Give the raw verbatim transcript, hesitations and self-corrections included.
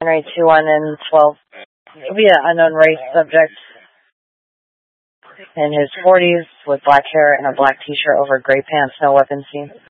Rate two one and twelve. Via unknown race subject in his forties with black hair and a black t-shirt over gray pants, no weapons seen.